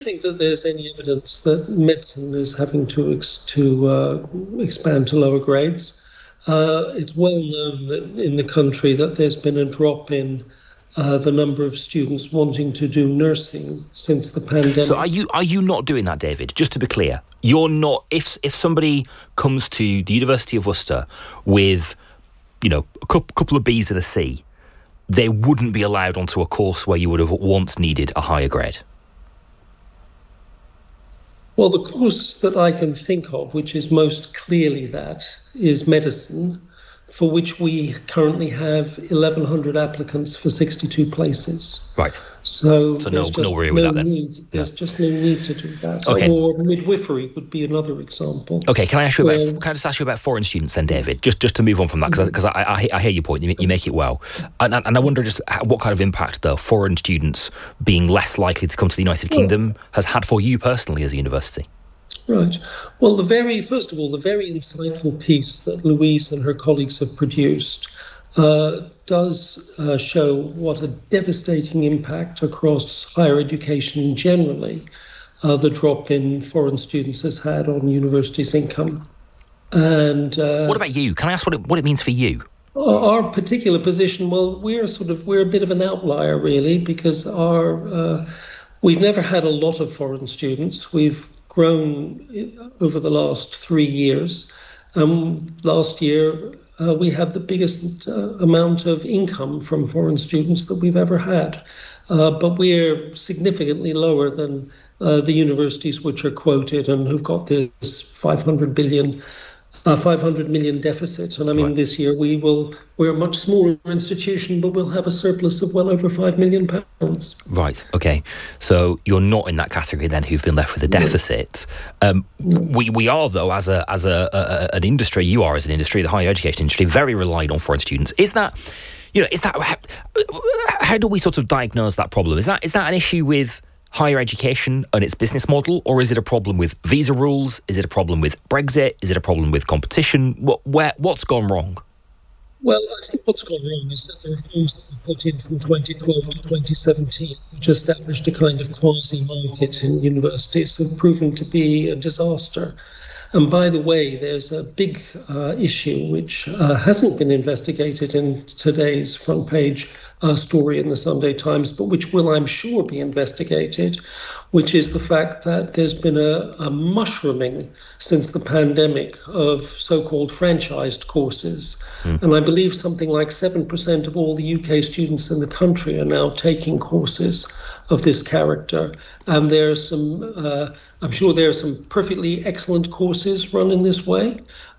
think that there's any evidence that medicine is having to expand to lower grades. It's well known that in the country that there's been a drop in the number of students wanting to do nursing since the pandemic. So are you not doing that, David? Just to be clear, you're not. If somebody comes to the University of Worcester with, a couple of B's and a C, they wouldn't be allowed onto a course where you would have once needed a higher grade. Well, the course that I can think of, which is most clearly that, is medicine, for which we currently have 1,100 applicants for 62 places. Right. So no worry with that then. There's just no need to do that. Okay. Or midwifery would be another example. Okay, can I just ask you about foreign students then, David? Just to move on from that, because I hear your point. You make it well, and I wonder just what kind of impact though foreign students being less likely to come to the United Kingdom has had for you personally as a university. Right. Well, the very insightful piece that Louise and her colleagues have produced does show what a devastating impact across higher education generally the drop in foreign students has had on universities' income. And what about you? Can I ask what it means for you? Our particular position, well, we're a bit of an outlier really, because we've never had a lot of foreign students. We've grown over the last 3 years. Last year, we had the biggest amount of income from foreign students that we've ever had. But we're significantly lower than the universities which are quoted and who've got this 500 million deficit. And I mean, This year we're a much smaller institution, but we'll have a surplus of well over £5 million. Right. Okay. So you're not in that category then who've been left with a deficit. We are though as an industry. You are as an industry, the higher education industry, very reliant on foreign students. Is that how do we sort of diagnose that problem? Is that an issue with higher education and its business model, or is it a problem with visa rules? Is it a problem with Brexit? Is it a problem with competition? What's gone wrong? Well, I think what's gone wrong is that the reforms that were put in from 2012 to 2017, which established a kind of quasi-market in universities, have proven to be a disaster. And by the way, there's a big issue which hasn't been investigated in today's front page story in the Sunday Times, but which will, I'm sure, be investigated, which is the fact that there's been a mushrooming since the pandemic of so-called franchised courses. And I believe something like 7% of all the UK students in the country are now taking courses of this character. And there are some, I'm sure there are some perfectly excellent courses run in this way,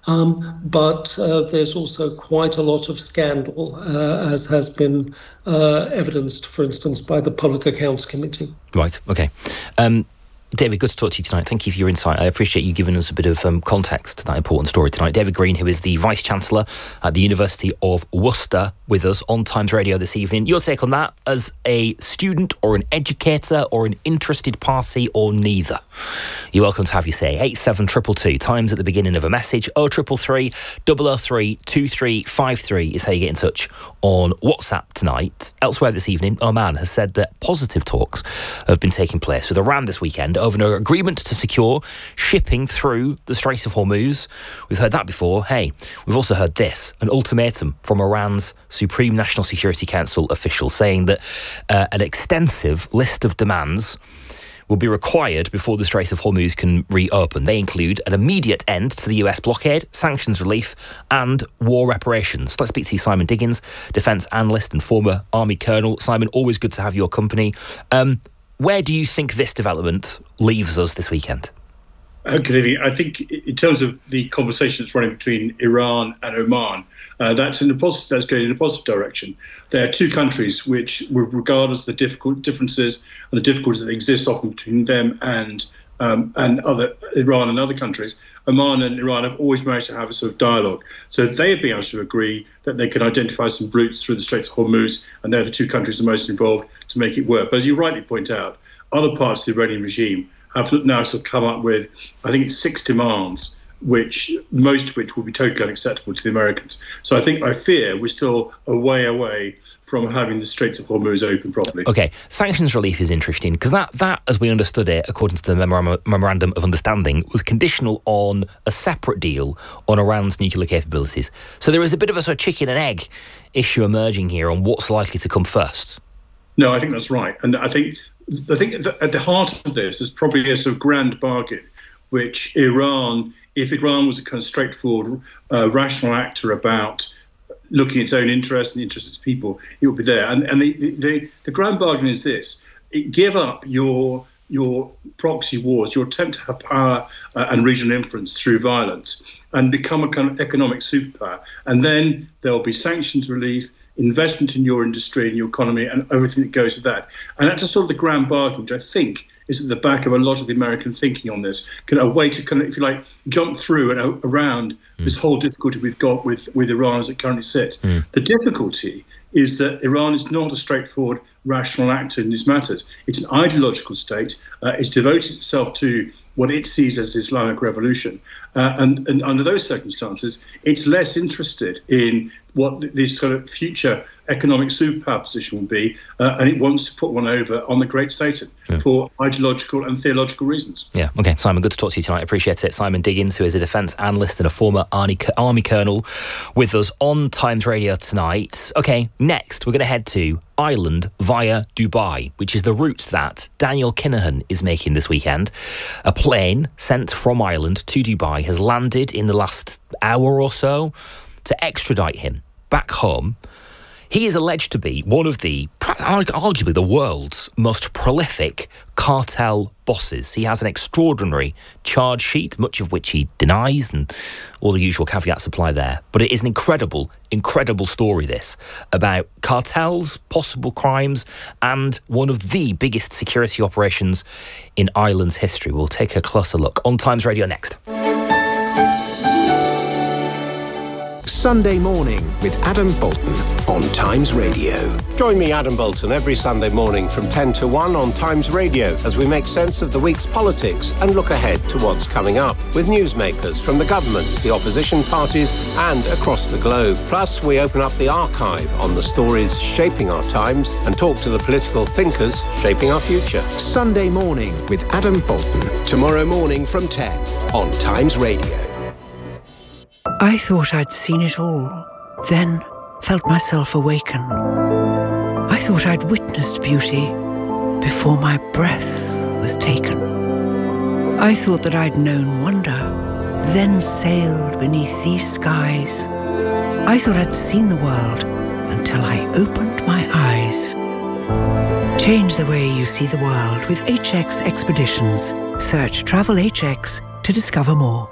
but there's also quite a lot of scandal, as has been evidenced, for instance, by the Public Accounts Committee. Right, okay. David, good to talk to you tonight. Thank you for your insight. I appreciate you giving us a bit of context to that important story tonight. David Green, who is the Vice-Chancellor at the University of Worcester, with us on Times Radio this evening. Your take on that as a student or an educator or an interested party or neither? You're welcome to have your say. 87222, Times at the beginning of a message. 0333 003 2353 is how you get in touch on WhatsApp tonight. Elsewhere this evening, Oman has said that positive talks have been taking place with Iran this weekend over an agreement to secure shipping through the Strait of Hormuz. We've heard that before. Hey, we've also heard this, an ultimatum from Iran's Supreme National Security Council officials saying that an extensive list of demands will be required before the Strait of Hormuz can reopen. They include an immediate end to the US blockade, sanctions relief and war reparations. Let's speak to you, Simon Diggins, defence analyst and former Army colonel. Simon, always good to have your company. Where do you think this development leaves us this weekend? Good evening. I think in terms of the conversation that's running between Iran and Oman, that's going in a positive direction. There are two countries which, regardless of the differences and the difficulties that exist often between them and other Iran and other countries, Oman and Iran have always managed to have a sort of dialogue. So they have been able to agree that they can identify some routes through the Strait of Hormuz, and they're the two countries the most involved to make it work. But as you rightly point out, other parts of the Iranian regime have now sort of come up with, I think it's 6 demands most of which will be totally unacceptable to the Americans. So I fear we're still a way away from having the Straits of Hormuz open properly. OK, sanctions relief is interesting because that, as we understood it, according to the Memorandum of Understanding, was conditional on a separate deal on Iran's nuclear capabilities. So there is a bit of a sort of chicken and egg issue emerging here on what's likely to come first. No, I think that's right. And I think at the heart of this is probably a sort of grand bargain, which Iran, if Iran was a kind of straightforward, rational actor about looking at its own interests and the interests of its people, it would be there. And the grand bargain is this: give up your proxy wars, your attempt to have power and regional influence through violence, and become a kind of economic superpower. And then there will be sanctions relief, investment in your industry and your economy, and everything that goes with that. And that's sort of the grand bargain, which I think is at the back of a lot of the American thinking on this, kind of a way to kind of, if you like, jump through and around this whole difficulty we've got with Iran as it currently sits. The difficulty is that Iran is not a straightforward, rational actor in these matters. It's an ideological state. It's devoted itself to what it sees as the Islamic revolution. And under those circumstances, it's less interested in what this kind of future economic superpower position will be, and it wants to put one over on the great Satan for ideological and theological reasons. Yeah, OK. Simon, good to talk to you tonight. I appreciate it. Simon Diggins, who is a defence analyst and a former Army colonel, with us on Times Radio tonight. OK, next we're going to head to Ireland via Dubai, which is the route that Daniel Kinahan is making this weekend. A plane sent from Ireland to Dubai has landed in the last hour or so to extradite him back home. He is alleged to be one of the, arguably the world's most prolific cartel bosses. He has an extraordinary charge sheet, much of which he denies, and all the usual caveats apply there. But it is an incredible, incredible story, this, about cartels, possible crimes, and one of the biggest security operations in Ireland's history. We'll take a closer look on Times Radio next. Sunday Morning with Adam Bolton on Times Radio. Join me, Adam Bolton, every Sunday morning from 10 to 1 on Times Radio as we make sense of the week's politics and look ahead to what's coming up with newsmakers from the government, the opposition parties and across the globe. Plus, we open up the archive on the stories shaping our times and talk to the political thinkers shaping our future. Sunday Morning with Adam Bolton. Tomorrow morning from 10 on Times Radio. I thought I'd seen it all, then felt myself awaken. I thought I'd witnessed beauty before my breath was taken. I thought that I'd known wonder, then sailed beneath these skies. I thought I'd seen the world until I opened my eyes. Change the way you see the world with HX Expeditions. Search Travel HX to discover more.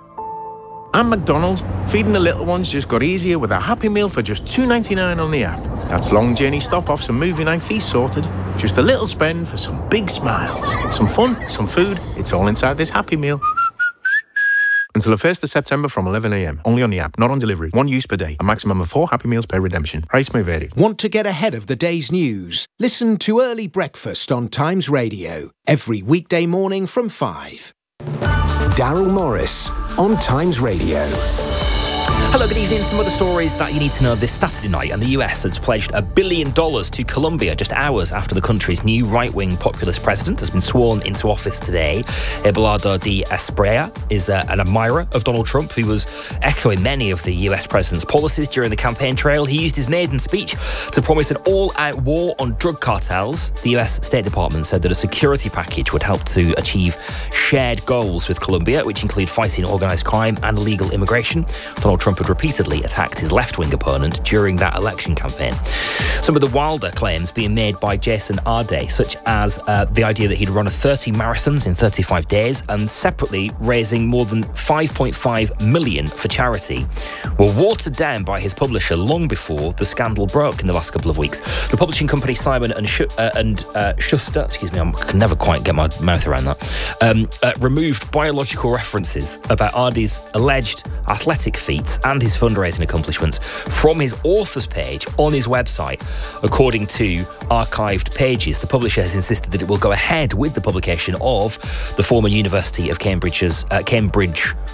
And McDonald's, feeding the little ones just got easier with a Happy Meal for just $2.99 on the app. That's long journey stop-offs and movie night fees sorted. Just a little spend for some big smiles. Some fun, some food, it's all inside this Happy Meal. Until the 1st of September from 11 a.m. Only on the app, not on delivery. One use per day. A maximum of 4 Happy Meals per redemption. Price may vary. Want to get ahead of the day's news? Listen to Early Breakfast on Times Radio. Every weekday morning from 5. Daryl Morris on Times Radio. Hello, good evening. Some of the stories that you need to know this Saturday night. And the US has pledged $1 billion to Colombia just hours after the country's new right-wing populist president has been sworn into office today. Abelardo de Espriella is an admirer of Donald Trump, who was echoing many of the US president's policies during the campaign trail. He used his maiden speech to promise an all-out war on drug cartels. The US State Department said that a security package would help to achieve shared goals with Colombia, which include fighting organised crime and illegal immigration. Donald Trump had repeatedly attacked his left-wing opponent during that election campaign. Some of the wilder claims being made by Jason Arde, such as the idea that he'd run 30 marathons in 35 days and separately raising more than $5.5 million for charity, were watered down by his publisher long before the scandal broke in the last couple of weeks. The publishing company Simon and Schuster, excuse me, I can never quite get my mouth around that, removed biological references about Arde's alleged athletic feats and his fundraising accomplishments from his author's page on his website. According to archived pages, the publisher has insisted that it will go ahead with the publication of the former University of Cambridge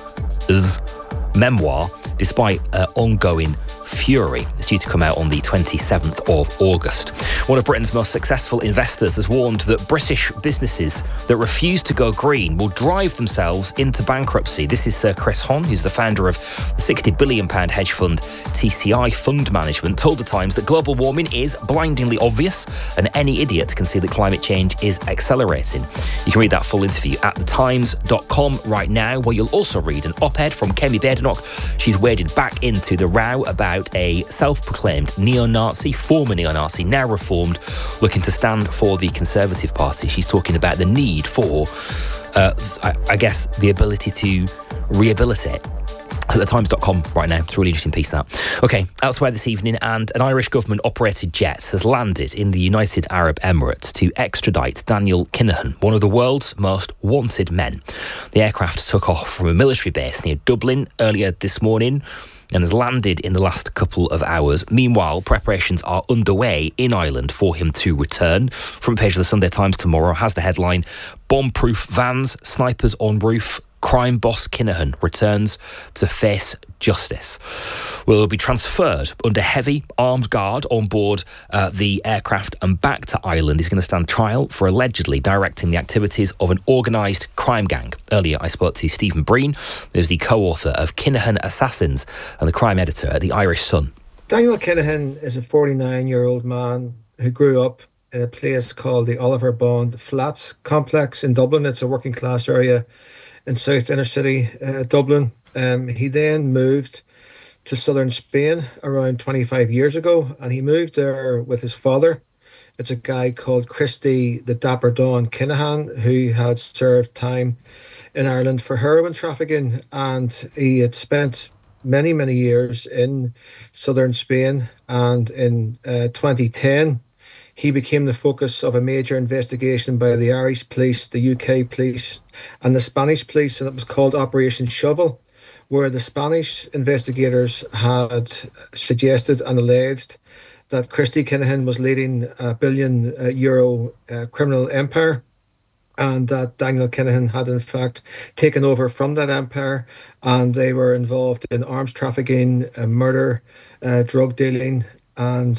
memoir, despite ongoing fury. It's due to come out on the 27th of August. One of Britain's most successful investors has warned that British businesses that refuse to go green will drive themselves into bankruptcy. This is Sir Chris Hon, who's the founder of the £60 billion hedge fund TCI Fund Management, told The Times that global warming is blindingly obvious and any idiot can see that climate change is accelerating. You can read that full interview at thetimes.com right now, where you'll also read an op-ed from Kemi Badenoch. She's waded back into the row about a self-proclaimed neo-Nazi, former neo-Nazi, now reformed, looking to stand for the Conservative Party. She's talking about the need for, I guess, the ability to rehabilitate. At thetimes.com right now. It's a really interesting piece, that. OK, elsewhere this evening, and an Irish government-operated jet has landed in the United Arab Emirates to extradite Daniel Kinahan, one of the world's most wanted men. The aircraft took off from a military base near Dublin earlier this morning and has landed in the last couple of hours. Meanwhile, preparations are underway in Ireland for him to return. Front page of the Sunday Times tomorrow has the headline, "Bomb-proof vans, snipers on roof, crime boss Kinahan returns to face justice." Well, he'll be transferred under heavy armed guard on board the aircraft and back to Ireland. He's going to stand trial for allegedly directing the activities of an organised crime gang. Earlier, I spoke to Stephen Breen, who's the co-author of Kinahan Assassins and the crime editor at the Irish Sun. Daniel Kinahan is a 49-year-old man who grew up in a place called the Oliver Bond Flats complex in Dublin. It's a working class area in South Inner City, Dublin. He then moved to southern Spain around 25 years ago, and he moved there with his father. It's a guy called Christy the Dapper Dawn Kinahan, who had served time in Ireland for heroin trafficking, and he had spent many, many years in southern Spain. And in 2010, he became the focus of a major investigation by the Irish police, the UK police, and the Spanish police, and it was called Operation Shovel, where the Spanish investigators had suggested and alleged that Christy Kinahan was leading a €1 billion criminal empire, and that Daniel Kinahan had in fact taken over from that empire, and they were involved in arms trafficking, murder, drug dealing, and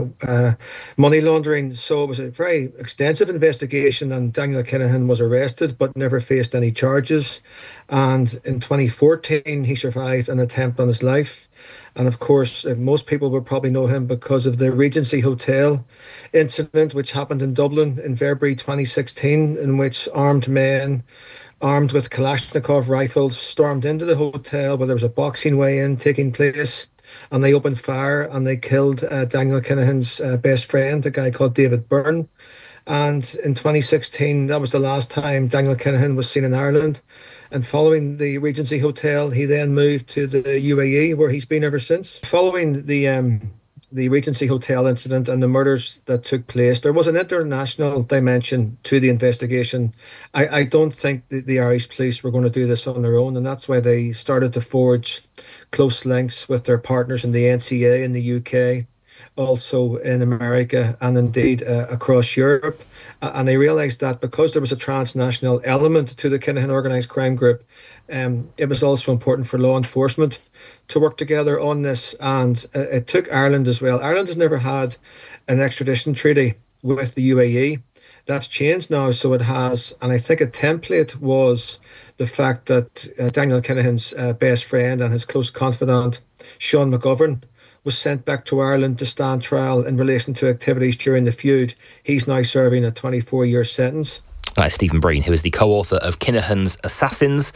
money laundering. So it was a very extensive investigation, and Daniel Kinahan was arrested but never faced any charges. And in 2014 he survived an attempt on his life, and of course most people will probably know him because of the Regency Hotel incident, which happened in Dublin in February 2016, in which armed men armed with Kalashnikov rifles stormed into the hotel where there was a boxing weigh-in taking place, and they opened fire and they killed Daniel Kinahan's best friend, a guy called David Byrne. And in 2016, that was the last time Daniel Kinahan was seen in Ireland. And following the Regency Hotel, he then moved to the UAE, where he's been ever since. Following the Regency Hotel incident and the murders that took place, there was an international dimension to the investigation. I don't think the Irish police were going to do this on their own, and that's why they started to forge close links with their partners in the NCA in the UK, also in America, and indeed across Europe. And they realised that because there was a transnational element to the Kinahan organised crime group, it was also important for law enforcement to work together on this. And it took Ireland as well. Ireland has never had an extradition treaty with the UAE. That's changed now, so it has. And I think a template was the fact that Daniel Kinahan's best friend and his close confidant, Sean McGovern, was sent back to Ireland to stand trial in relation to activities during the feud. He's now serving a 24-year sentence. That's Stephen Breen, who is the co-author of Kinahan's Assassins.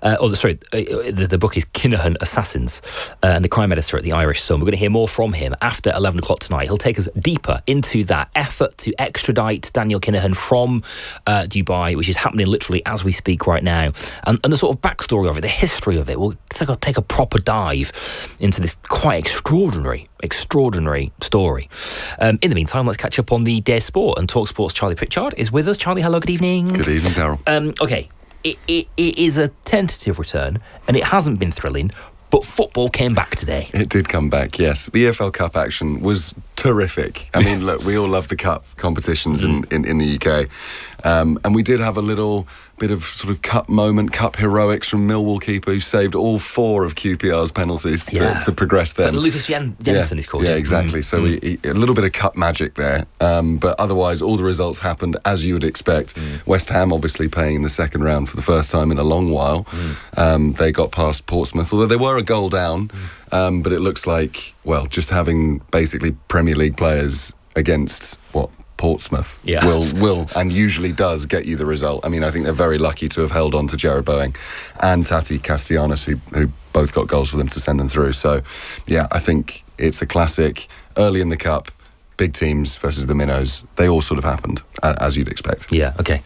The book is Kinahan Assassins, and the crime editor at the Irish Sun. We're going to hear more from him after 11 o'clock tonight. He'll take us deeper into that effort to extradite Daniel Kinahan from Dubai, which is happening literally as we speak right now. And the sort of backstory of it, the history of it. We'll take a proper dive into this quite extraordinary story. In the meantime, let's catch up on the day's sport, and Talk Sport's Charlie Pritchard is with us. Charlie, hello, good evening. Good evening, Daryl. Okay, it is a tentative return, and it hasn't been thrilling, but football came back today. It did come back, yes. The EFL Cup action was terrific. I mean, look, we all love the cup competitions in the UK, and we did have a little bit of sort of cup moment, cup heroics from Millwall keeper who saved all 4 of QPR's penalties to progress them. Lucas Jensen is called. Yeah, exactly. So a little bit of cup magic there. But otherwise, all the results happened as you would expect. West Ham obviously playing in the second round for the first time in a long while. They got past Portsmouth, although they were a goal down. But it looks like, well, just having basically Premier League players against Portsmouth will and usually does get you the result. I mean, I think they're very lucky to have held on to Jared Boeing and Tati Castellanos, who both got goals for them to send them through. So, yeah, I think it's a classic. Early in the cup, big teams versus the minnows. They all sort of happened, as you'd expect. Yeah, okay.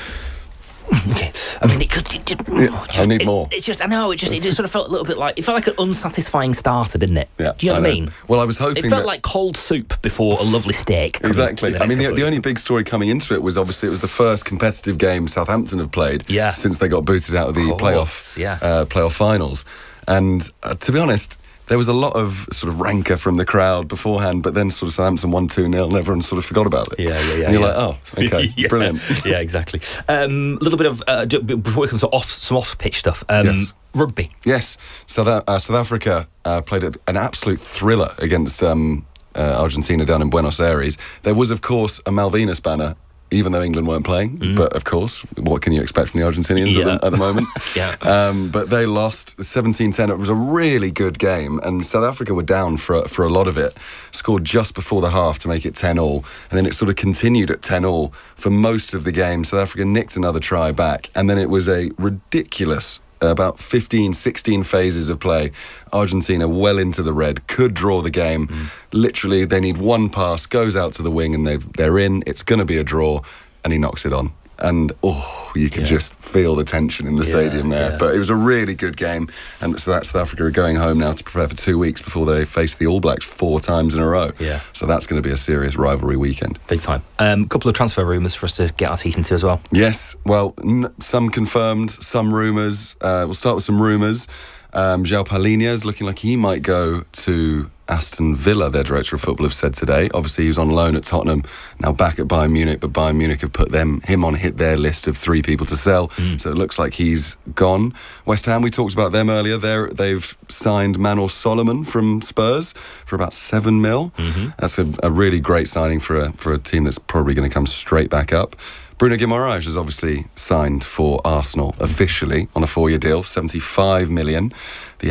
Okay, I mean, I need more. It's just, I know, it just sort of felt a little bit like, it felt like an unsatisfying starter, didn't it? Yeah, do you know what I mean? Well, I was hoping it felt like cold soup before a lovely steak. Exactly. I mean, the only big story coming into it was obviously it was the first competitive game Southampton have played since they got booted out of the playoff finals. And to be honest, there was a lot of sort of rancour from the crowd beforehand, but then sort of Southampton won 2-0 and everyone sort of forgot about it. Yeah. And you're like, oh, okay, brilliant. Yeah, exactly. A little bit of, before we come to some off-pitch stuff, rugby. Yes. South Africa played an absolute thriller against Argentina down in Buenos Aires. There was, of course, a Malvinas banner, even though England weren't playing. But, of course, what can you expect from the Argentinians at the moment? But they lost 17-10. It was a really good game, and South Africa were down for a lot of it. Scored just before the half to make it 10-all, and then it sort of continued at 10-all for most of the game. South Africa nicked another try back, and then it was a ridiculous about 15, 16 phases of play. Argentina well into the red, could draw the game. Literally, they need one pass, goes out to the wing, and they're in. It's going to be a draw, and he knocks it on. And, you could just feel the tension in the stadium there. Yeah. But it was a really good game. And so South Africa are going home now to prepare for 2 weeks before they face the All Blacks 4 times in a row. Yeah. So that's going to be a serious rivalry weekend. Big time. A couple of transfer rumours for us to get our teeth into as well. Yes. Well, some confirmed, some rumours. We'll start with some rumours. João Palhinha is looking like he might go to Aston Villa, their director of football have said today. Obviously, he was on loan at Tottenham, now back at Bayern Munich, but Bayern Munich have put him on their list of 3 people to sell. So it looks like he's gone. West Ham, we talked about them earlier. They've signed Manor Solomon from Spurs for about 7 mil. That's a really great signing for a team that's probably going to come straight back up. Bruno Guimaraes has obviously signed for Arsenal officially on a 4-year deal, 75 million. The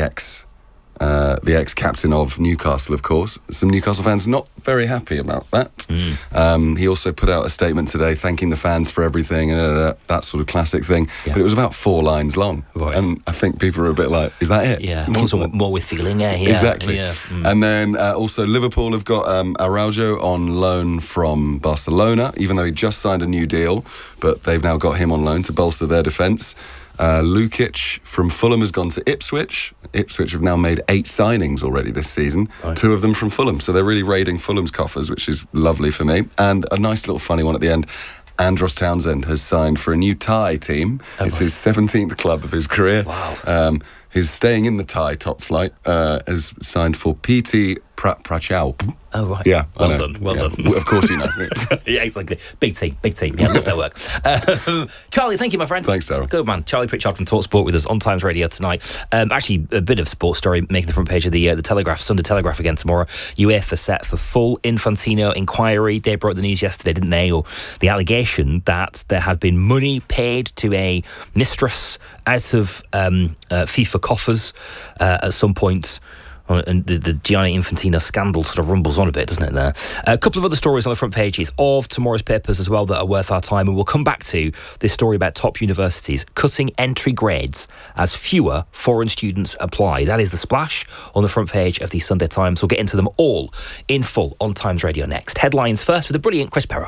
ex-captain of Newcastle, of course. Some Newcastle fans not very happy about that. He also put out a statement today thanking the fans for everything, that sort of classic thing. Yeah. But it was about 4 lines long. Right. And I think people are a bit like, is that it? Yeah, more with feeling, Exactly. Yeah. And then also Liverpool have got Araujo on loan from Barcelona, even though he just signed a new deal, but they've now got him on loan to bolster their defence. Lukic from Fulham has gone to Ipswich. Ipswich have now made 8 signings already this season, 2 of them from Fulham. So they're really raiding Fulham's coffers, which is lovely for me. And a nice little funny one at the end. Andros Townsend has signed for a new Thai team. It's his 17th club of his career. Wow. He's staying in the Thai top flight, has signed for PT Prachao. Oh, right. Yeah, Well done. Of course you know. Yeah, exactly. Big team. Yeah, love their work. Charlie, thank you, my friend. Thanks, Darryl. Good man. Charlie Pritchard from TalkSport with us on Times Radio tonight. Actually, a bit of sports story making the front page of the Telegraph, Sunday Telegraph again tomorrow. UEFA set for full Infantino inquiry. They broke the news yesterday, didn't they? Or the allegation that there had been money paid to a mistress out of FIFA coffers at some point. And the Gianni Infantino scandal sort of rumbles on a bit, doesn't it, there? A couple of other stories on the front pages of tomorrow's papers as well that are worth our time, and we'll come back to this story about top universities cutting entry grades as fewer foreign students apply. That is the splash on the front page of the Sunday Times. We'll get into them all in full on Times Radio next. Headlines first with the brilliant Chris Perrow.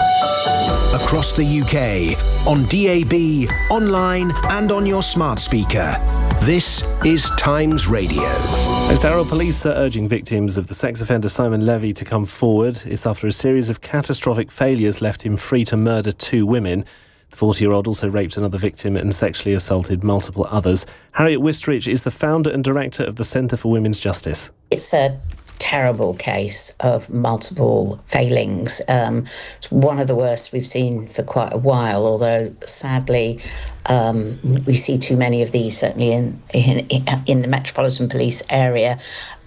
Across the UK, on DAB, online and on your smart speaker. This is Times Radio. As Darryl, police are urging victims of the sex offender Simon Levy to come forward. It's after a series of catastrophic failures left him free to murder 2 women. The 40-year-old also raped another victim and sexually assaulted multiple others. Harriet Wistridge is the founder and director of the Centre for Women's Justice. It's a terrible case of multiple failings. It's one of the worst we've seen for quite a while, although sadly we see too many of these, certainly in the Metropolitan Police area.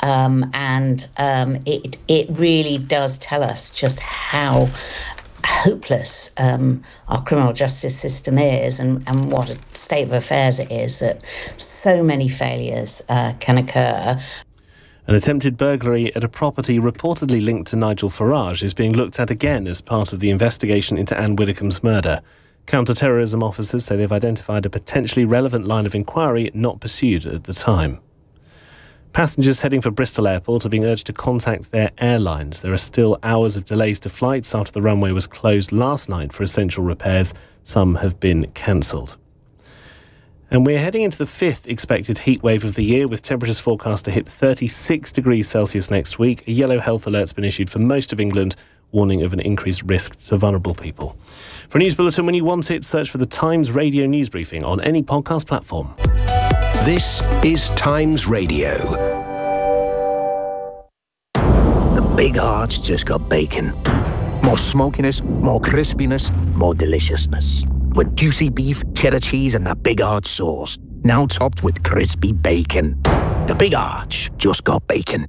It really does tell us just how hopeless our criminal justice system is, and what a state of affairs it is that so many failures can occur. An attempted burglary at a property reportedly linked to Nigel Farage is being looked at again as part of the investigation into Anne Widdecombe's murder. Counter-terrorism officers say they've identified a potentially relevant line of inquiry not pursued at the time. Passengers heading for Bristol Airport are being urged to contact their airlines. There are still hours of delays to flights after the runway was closed last night for essential repairs. Some have been cancelled. And we're heading into the 5th expected heat wave of the year, with temperatures forecast to hit 36 degrees Celsius next week. A yellow health alert's been issued for most of England, warning of an increased risk to vulnerable people. For a news bulletin when you want it, search for the Times Radio News Briefing on any podcast platform. This is Times Radio. The Big Arch just got bacon. More smokiness, more crispiness, more deliciousness. With juicy beef, cheddar cheese and that Big Arch sauce. Now topped with crispy bacon. The Big Arch just got bacon.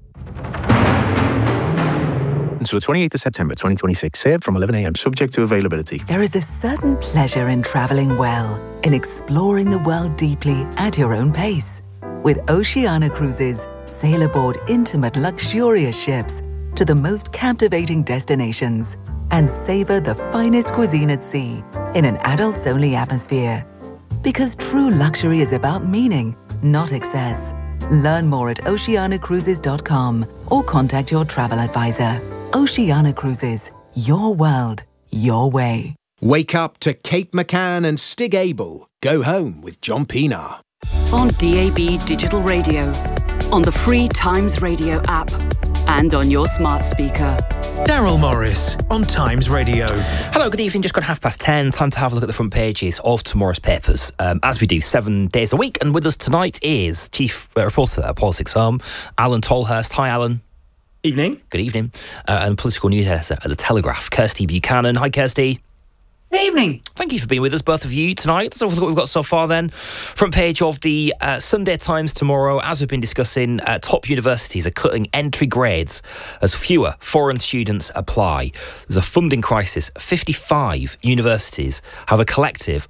Until the 28th of September 2026, served from 11 a.m, subject to availability. There is a certain pleasure in travelling well, in exploring the world deeply at your own pace. With Oceania Cruises, sail aboard intimate, luxurious ships to the most captivating destinations and savour the finest cuisine at sea in an adults-only atmosphere. Because true luxury is about meaning, not excess. Learn more at oceanacruises.com or contact your travel advisor. Oceania Cruises, your world, your way. Wake up to Kate McCann and Stig Abel. Go home with John Pienaar. On DAB Digital Radio, on the free Times Radio app, and on your smart speaker. Daryl Morris on Times Radio. Hello, good evening. Just got 10:30. Time to have a look at the front pages of tomorrow's papers, as we do 7 days a week. And with us tonight is Chief Reporter at Politics Home, Alan Tolhurst. Hi, Alan. Evening. Good evening. And political news editor at The Telegraph, Kirsty Buchanan. Hi, Kirsty. Good evening. Thank you for being with us, both of you, tonight. Let's have a look at what we've got so far then. Front page of the Sunday Times tomorrow. As we've been discussing, top universities are cutting entry grades as fewer foreign students apply. There's a funding crisis. 55 universities have a collective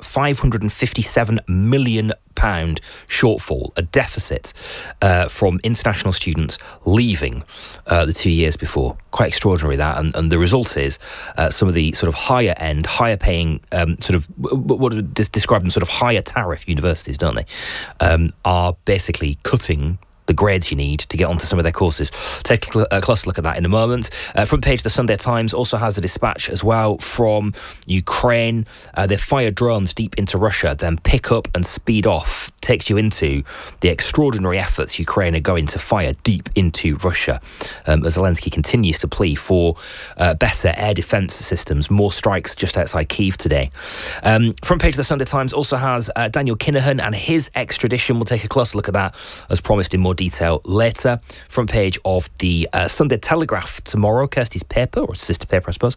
£557 million shortfall, a deficit from international students leaving the 2 years before. Quite extraordinary, that. And the result is some of the sort of higher end, higher paying, sort of, what do they describe them, sort of higher tariff universities, don't they, are basically cutting the grades you need to get onto some of their courses. Take a closer look at that in a moment. Front page of the Sunday Times also has a dispatch as well from Ukraine. They fire drones deep into Russia, then pick up and speed off. Takes you into the extraordinary efforts Ukraine are going to fire deep into Russia. As Zelensky continues to plea for better air defence systems. More strikes just outside Kyiv today. Front page of the Sunday Times also has Daniel Kinahan and his extradition. We'll take a closer look at that, as promised, in more detail later. Front page of the Sunday Telegraph tomorrow, Kirsty's paper, or sister paper, I suppose.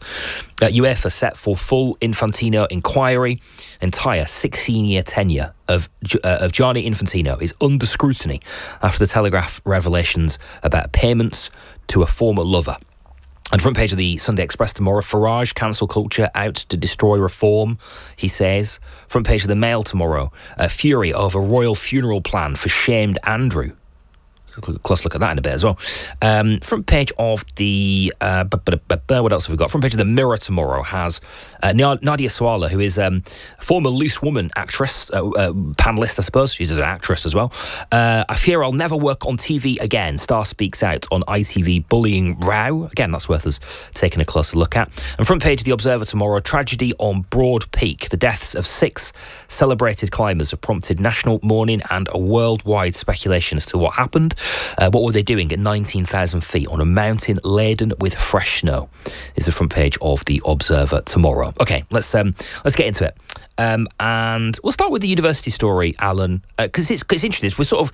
UEFA set for full Infantino inquiry. Entire 16-year tenure of Gianni Infantino is under scrutiny after the Telegraph revelations about payments to a former lover. And front page of the Sunday Express tomorrow, Farage, cancel culture out to destroy reform, he says. Front page of the Mail tomorrow, fury over royal funeral plan for shamed Andrew. Close look at that in a bit as well. Front page of the what else have we got? Front page of the Mirror tomorrow has Nadia Sawalha, who is former Loose Woman actress, panellist, I suppose. She's an actress as well. I fear I'll never work on TV again. Star speaks out on ITV bullying row. Again, that's worth us taking a closer look at. And front page of the Observer tomorrow, tragedy on Broad Peak. The deaths of 6 celebrated climbers have prompted national mourning and a worldwide speculation as to what happened. What were they doing at 19,000 feet on a mountain laden with fresh snow? Is the front page of the Observer tomorrow. Okay, let's get into it. And we'll start with the university story, Alan, because it's interesting.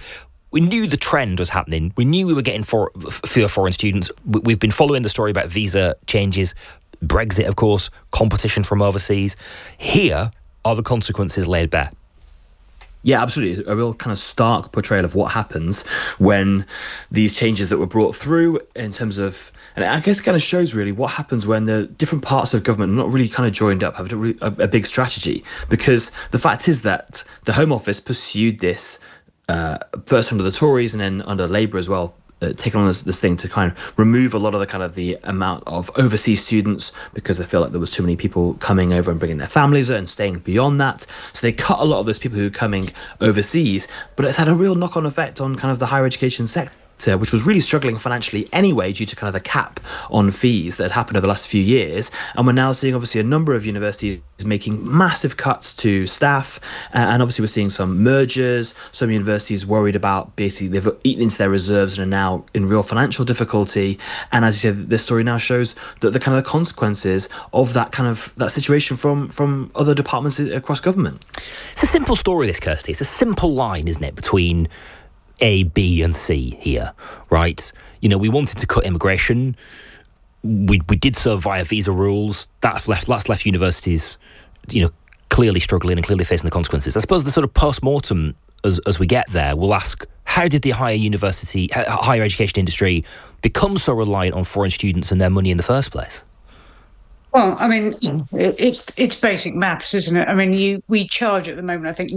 we knew the trend was happening. We knew we were getting fewer foreign students. We've been following the story about visa changes, Brexit, of course, competition from overseas. Here are the consequences laid bare. Yeah, absolutely. A real kind of stark portrayal of what happens when these changes that were brought through in terms of, and I guess it kind of shows really what happens when the different parts of government are not really kind of joined up, have a big strategy. Because the fact is that the Home Office pursued this first under the Tories and then under Labour as well, taken on this thing to kind of remove a lot of the amount of overseas students because they feel like there was too many people coming over and bringing their families and staying beyond that. So they cut a lot of those people who are coming overseas, but it's had a real knock-on effect on kind of the higher education sector, which was really struggling financially anyway due to kind of the cap on fees that had happened over the last few years. And we're now seeing obviously a number of universities making massive cuts to staff, and obviously we're seeing some mergers, some universities worried about basically they've eaten into their reserves and are now in real financial difficulty. And as you said, this story now shows that the kind of consequences of that situation from other departments across government. It's a simple story, this, Kirsty. It's a simple line, isn't it, between A, B and C here, right? You know, we wanted to cut immigration. We did so via visa rules. That's left universities, you know, clearly struggling and clearly facing the consequences. I suppose the sort of post-mortem as we get there, we'll ask, how did the higher education industry become so reliant on foreign students and their money in the first place? Well, I mean, it's basic maths, isn't it? I mean, we charge at the moment, I think,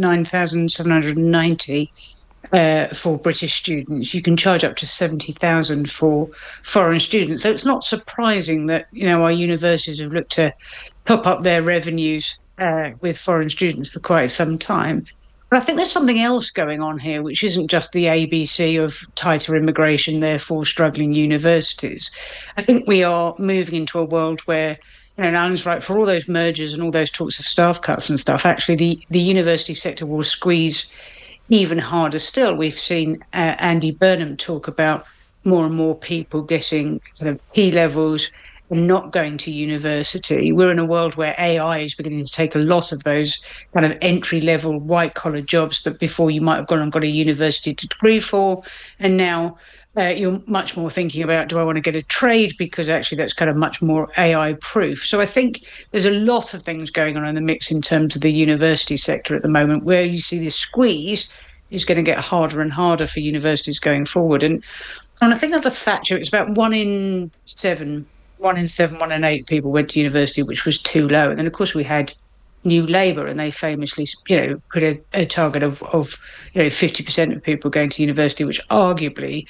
$9,790 for British students. You can charge up to $70,000 for foreign students. So it's not surprising that, you know, our universities have looked to top up their revenues with foreign students for quite some time. But I think there's something else going on here, which isn't just the ABC of tighter immigration, therefore struggling universities. I think we are moving into a world where, you know, Alan's right, for all those mergers and all those talks of staff cuts and stuff, actually the university sector will squeeze even harder still. We've seen Andy Burnham talk about more and more people getting kind of P-levels and not going to university. We're in a world where AI is beginning to take a lot of those kind of entry-level white-collar jobs that before you might have gone and got a university degree for, and now you're much more thinking about, do I want to get a trade? Because actually that's kind of much more AI-proof. So I think there's a lot of things going on in the mix in terms of the university sector at the moment, where you see this squeeze is going to get harder and harder for universities going forward. And I think under Thatcher, it's about 1 in 7, 1 in 8 people went to university, which was too low. And then, of course, we had New Labour, and they famously, you know, put a target of 50% of people going to university, which arguably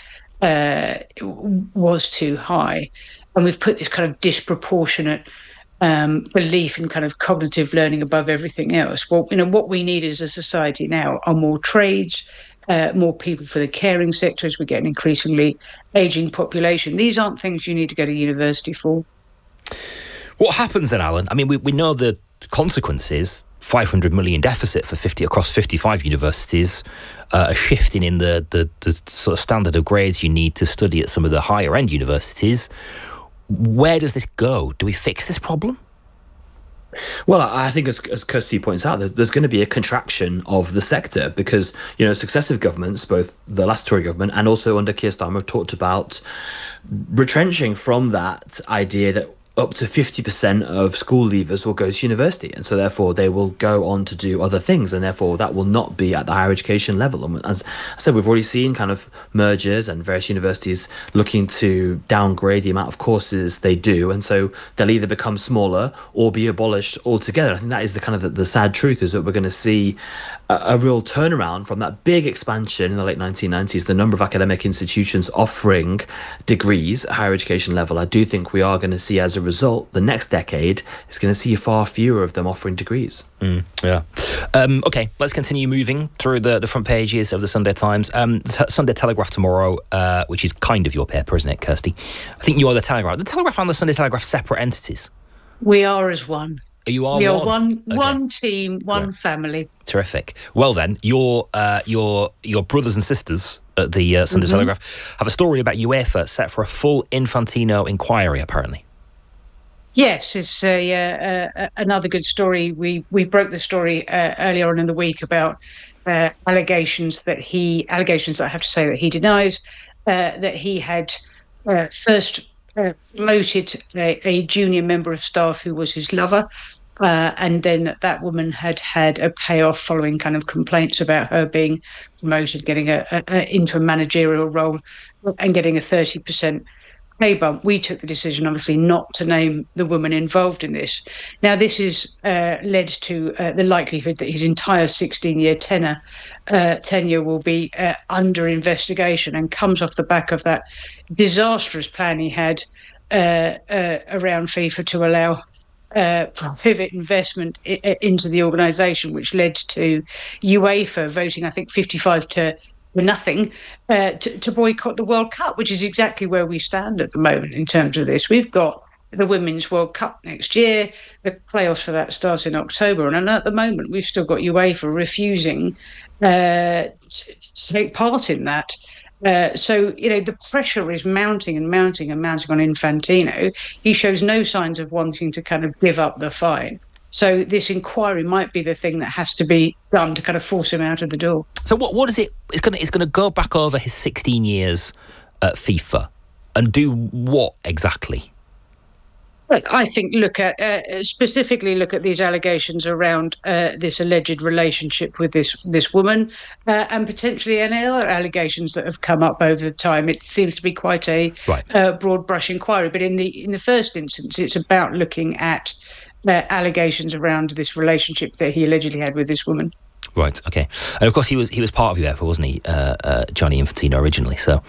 was too high. And we've put this kind of disproportionate belief in kind of cognitive learning above everything else. Well, you know, what we need as a society now are more trades, more people for the caring sector as we get an increasingly ageing population. These aren't things you need to go to university for. What happens then, Alan? I mean, we know the consequences. 500 million deficit for across 55 universities, a shifting in the sort of standard of grades you need to study at some of the higher end universities. Where does this go? Do we fix this problem? Well, I think as Kirsty points out, there's going to be a contraction of the sector because, you know, successive governments, both the last Tory government and also under Keir Starmer, have talked about retrenching from that idea that up to 50% of school leavers will go to university, and so therefore they will go on to do other things, and therefore that will not be at the higher education level. And as I said, we've already seen kind of mergers and various universities looking to downgrade the amount of courses they do, and so they'll either become smaller or be abolished altogether. I think that is the kind of the sad truth, is that we're going to see a real turnaround from that big expansion in the late 1990s, the number of academic institutions offering degrees at higher education level. I do think we are going to see, as a result, the next decade is going to see far fewer of them offering degrees. Yeah. Okay, let's continue moving through the front pages of the Sunday Times. Sunday Telegraph tomorrow, which is kind of your paper, isn't it, Kirsty? I think you are the Telegraph. The Telegraph and the Sunday Telegraph separate entities? We are as one. You are we one? are one, Okay. one team, one family. Terrific. Well then, your brothers and sisters at the Sunday Telegraph have a story about UEFA set for a full Infantino inquiry, apparently. Yes, it's another good story. We broke the story earlier on in the week about allegations that I have to say that he denies, that he had first promoted a junior member of staff who was his lover, and then that woman had a payoff following kind of complaints about her being promoted, getting into a managerial role and getting a 30% pay bump. We took the decision, obviously, not to name the woman involved in this. Now, this has led to the likelihood that his entire 16-year tenure will be under investigation, and comes off the back of that disastrous plan he had around FIFA to allow private investment into the organisation, which led to UEFA voting, I think, 55 to nothing to boycott the World Cup, which is exactly where we stand at the moment in terms of this. We've got the Women's World Cup next year. The playoffs for that starts in October. And at the moment, we've still got UEFA refusing to take part in that. So, the pressure is mounting and mounting and mounting on Infantino. He shows no signs of wanting to kind of give up the fight. So this inquiry might be the thing that has to be done to kind of force him out of the door. So what is it? It's going to go back over his 16 years at FIFA and do what exactly? Look, I think specifically look at these allegations around this alleged relationship with this woman, and potentially any other allegations that have come up over the time. It seems to be quite a broad brush inquiry, but in the first instance, it's about looking at allegations around this relationship that he allegedly had with this woman. Right. Okay. And of course, he was part of UEFA, wasn't he, Gianni Infantino originally? So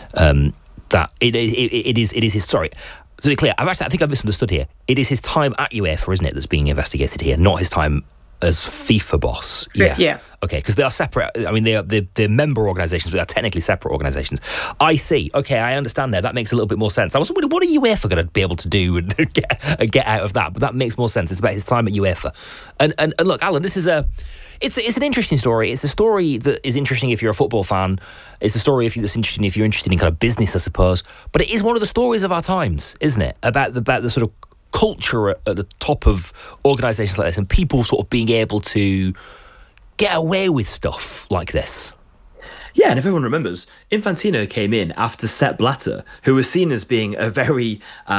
that it is his story. To be clear, I think I've misunderstood here. It is his time at UEFA, isn't it, that's being investigated here, not his time as FIFA boss. Yeah. Okay, because they are separate. I mean, they're member organisations, but they are technically separate organisations. I see. Okay, I understand now. That makes a little bit more sense. I was wondering, what are UEFA going to be able to do and get out of that? But that makes more sense. It's about his time at UEFA. And look, Alan, this is it's an interesting story. It's a story that is interesting if you're a football fan. It's a story that's interesting if you're interested in kind of business, I suppose. But it is one of the stories of our times, isn't it? About the sort of culture at the top of organisations like this, and people sort of being able to get away with stuff like this. Yeah, and if everyone remembers, Infantino came in after Sepp Blatter, who was seen as being a very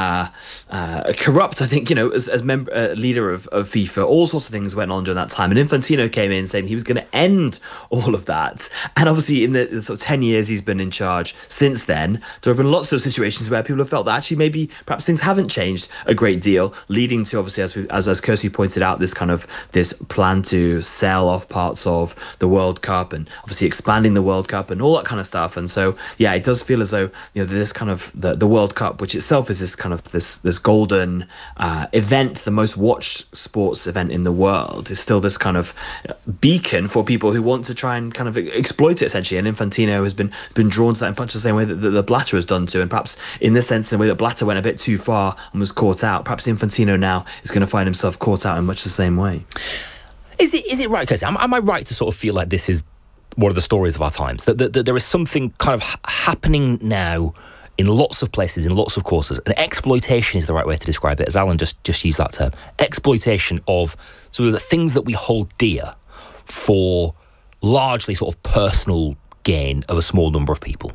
corrupt, I think, as leader of FIFA. All sorts of things went on during that time. And Infantino came in saying he was going to end all of that. And obviously, in the sort of 10 years he's been in charge since then, there have been lots of situations where people have felt that actually perhaps things haven't changed a great deal, leading to, obviously, as Kirsty pointed out, this plan to sell off parts of the World Cup and obviously expanding the World Cup and all that kind of stuff. And so it does feel as though this kind of the World Cup, which itself is this kind of this golden event, the most watched sports event in the world, is still this kind of beacon for people who want to try and kind of exploit it, essentially. And Infantino has been drawn to that in much the same way that the Blatter has done to, and perhaps in this sense, in the way that Blatter went a bit too far and was caught out, perhaps Infantino now is going to find himself caught out in much the same way. Is it right, Kirsty? Am I right to sort of feel like this is one of the stories of our times, that there is something kind of happening now in lots of places, in lots of courses, and exploitation is the right way to describe it, as Alan just used that term, exploitation of sort of the things that we hold dear for largely sort of personal gain of a small number of people?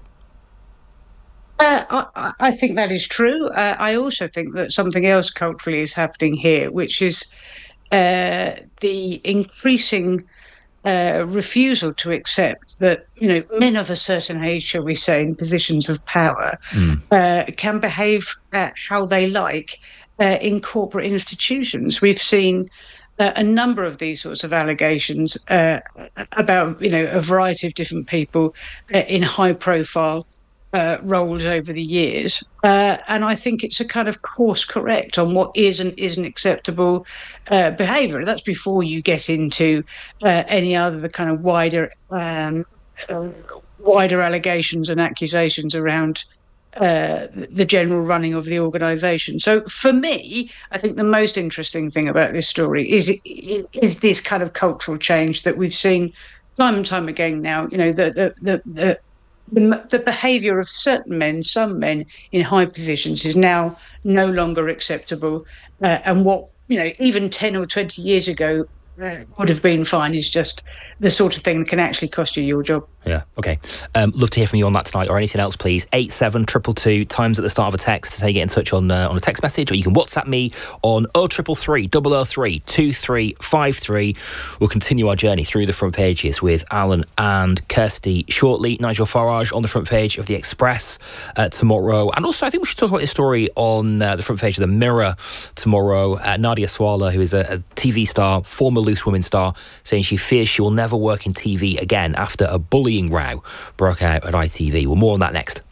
I think that is true. I also think that something else culturally is happening here, which is the increasing refusal to accept that men of a certain age, shall we say, in positions of power, can behave how they like in corporate institutions. We've seen a number of these sorts of allegations about a variety of different people in high profile roles over the years, and I think it's a kind of course correct on what is and isn't acceptable behaviour. That's before you get into any other kind of wider allegations and accusations around the general running of the organisation. So for me, I think the most interesting thing about this story is this kind of cultural change that we've seen time and time again now. The behaviour of certain men, some men in high positions, is now no longer acceptable. And what, even 10 or 20 years ago would have been fine is just the sort of thing that can actually cost you your job. Yeah, okay. Love to hear from you on that tonight, or anything else, please. 87222, times at the start of a text. That's how you get in touch on a text message, or you can WhatsApp me on 0333 003 2353. We'll continue our journey through the front pages with Alan and Kirsty shortly. Nigel Farage on the front page of The Express tomorrow. And also, I think we should talk about this story on the front page of The Mirror tomorrow. Nadia Swala, who is a TV star, former Loose Women star, saying she fears she will never work in TV again after a bullying row broke out at ITV. Well, more on that next.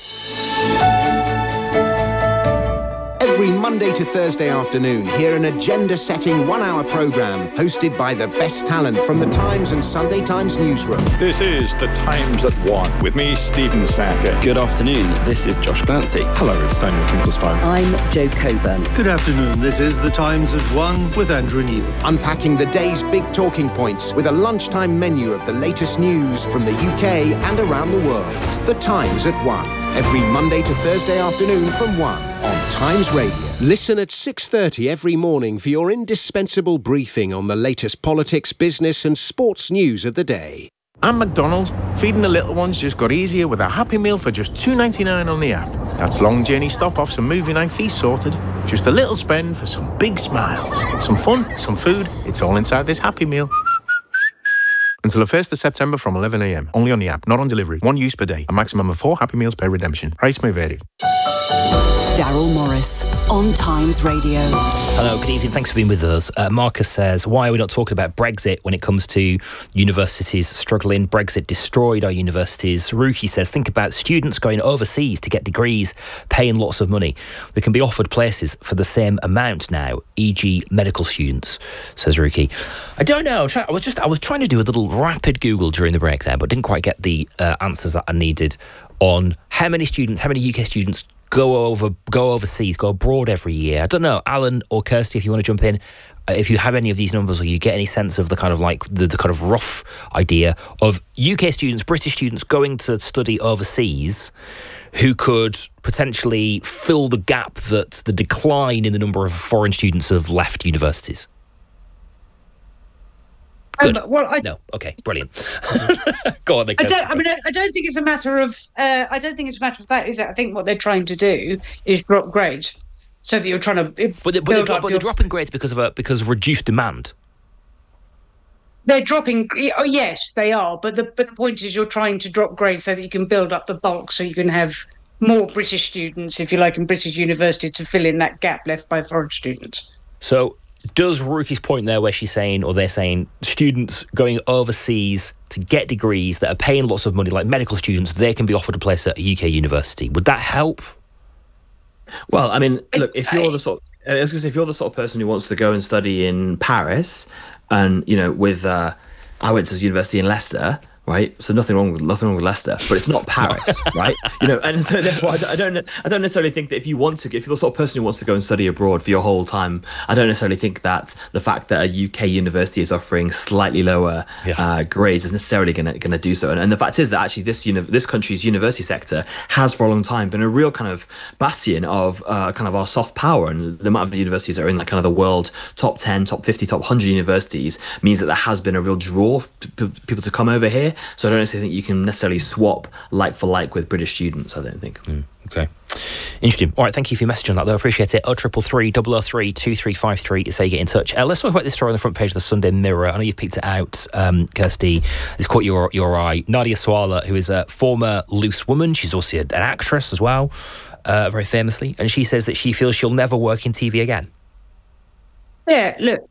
Every Monday to Thursday afternoon, hear an agenda-setting one-hour programme hosted by the best talent from the Times and Sunday Times newsroom. This is The Times at 1 with me, Stephen Sackett. Good afternoon, this is Josh Glancy. Hello, it's Daniel Finkelstein. I'm Jo Coburn. Good afternoon, this is The Times at 1 with Andrew Neil. Unpacking the day's big talking points with a lunchtime menu of the latest news from the UK and around the world. The Times at 1. Every Monday to Thursday afternoon from 1 on Times Radio. Listen at 6:30 every morning for your indispensable briefing on the latest politics, business and sports news of the day. And McDonald's, feeding the little ones just got easier with a Happy Meal for just $2.99 on the app. That's long journey stop-offs and movie night fees sorted. Just a little spend for some big smiles. Some fun, some food, it's all inside this Happy Meal. Until the 1st of September from 11 a.m. Only on the app, not on delivery. 1 use per day. A maximum of 4 Happy Meals per redemption. Price may vary. Daryl Morris on Times Radio. Hello, good evening. Thanks for being with us. Marcus says, why are we not talking about Brexit when it comes to universities struggling? Brexit destroyed our universities. Ruki says, think about students going overseas to get degrees, paying lots of money. They can be offered places for the same amount now, e.g. medical students, says Ruki. I don't know. I was trying to do a little rapid Google during the break there, but didn't quite get the answers that I needed on how many UK students go overseas, go abroad every year. I don't know, Alan or Kirsty, if you want to jump in, if you have any of these numbers or you get any sense of the kind of like the kind of rough idea of UK students, British students going to study overseas who could potentially fill the gap that the decline in the number of foreign students have left universities. Good. No. Okay. Brilliant. Go on. I don't think it's a matter of. I don't think it's a matter of that. Is it? I think what they're trying to do is drop grades, so that you're trying to. But they're dropping grades because of reduced demand. They're dropping. Oh, yes, they are. But the point is, you're trying to drop grades so that you can build up the bulk, so you can have more British students, if you like, in British university to fill in that gap left by foreign students. So. Does Ruki's point there where she's saying, or they're saying, students going overseas to get degrees that are paying lots of money, like medical students, they can be offered a place at a UK university. Would that help? Well, I mean, look, if you're the sort of person who wants to go and study in Paris, and with I went to university in Leicester. Right, so nothing wrong with Leicester, but it's not Paris, right? And so therefore, I don't necessarily think that if you're the sort of person who wants to go and study abroad for your whole time, I don't necessarily think that the fact that a UK university is offering slightly lower grades is necessarily going to do so. And the fact is that actually this country's university sector has for a long time been a real kind of bastion of kind of our soft power, and the amount of universities that are in that kind of the world top 10, top 50, top 100 universities means that there has been a real draw for people to come over here. So I don't necessarily think you can necessarily swap like for like with British students, I don't think. Okay. Interesting. All right, thank you for your message on that, though. I appreciate it. 0333 003 2353 is how you get in touch. Let's talk about this story on the front page of the Sunday Mirror. I know you've picked it out, Kirsty. It's caught your eye. Nadia Swala, who is a former Loose Woman. She's also an actress as well, very famously. And she says that she feels she'll never work in TV again. Yeah, look.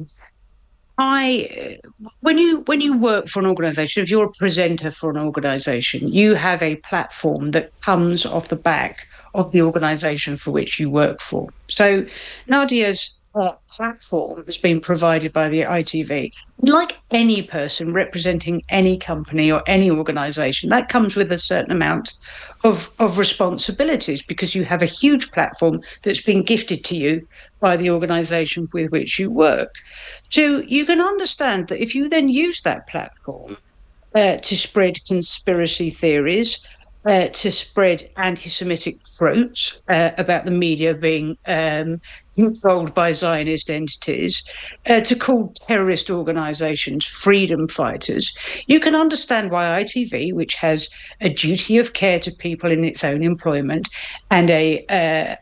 When you work for an organisation, if you're a presenter for an organisation, you have a platform that comes off the back of the organisation for which you work for. So Nadia's platform has been provided by the ITV. Like any person representing any company or any organisation, that comes with a certain amount of responsibilities, because you have a huge platform that's been gifted to you by the organisation with which you work. So you can understand that if you then use that platform to spread conspiracy theories, to spread anti-Semitic tropes about the media being controlled by Zionist entities, to call terrorist organisations freedom fighters. You can understand why ITV, which has a duty of care to people in its own employment and a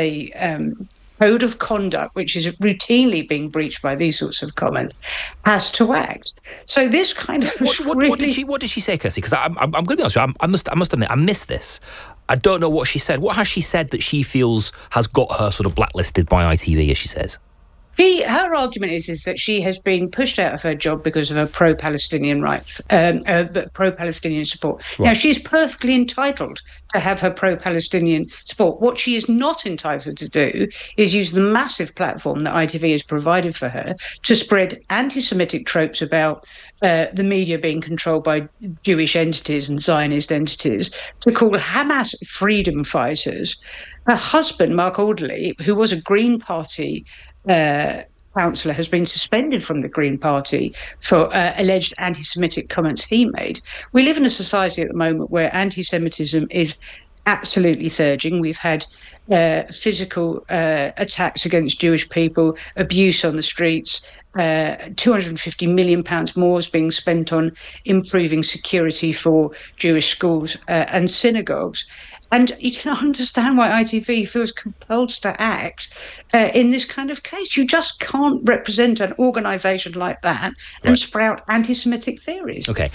code of conduct which is routinely being breached by these sorts of comments, has to act. So this kind of what did she say, Kirsty? Because I'm going to be honest with you, I must admit I missed this. I don't know what she said. What has she said that she feels has got her sort of blacklisted by ITV, as she says? Her argument is that she has been pushed out of her job because of her pro-Palestinian rights, pro-Palestinian support. Right. Now, she's perfectly entitled to have her pro-Palestinian support. What she is not entitled to do is use the massive platform that ITV has provided for her to spread anti-Semitic tropes about the media being controlled by Jewish entities and Zionist entities, to call Hamas freedom fighters. Her husband, Mark Alderley, who was a Green Party councillor, has been suspended from the Green Party for alleged anti-Semitic comments he made. We live in a society at the moment where anti-Semitism is absolutely surging. We've had physical attacks against Jewish people, abuse on the streets. £250 million more is being spent on improving security for Jewish schools and synagogues. And you can understand why ITV feels compelled to act in this kind of case. You just can't represent an organisation like that and sprout anti-Semitic theories. Okay.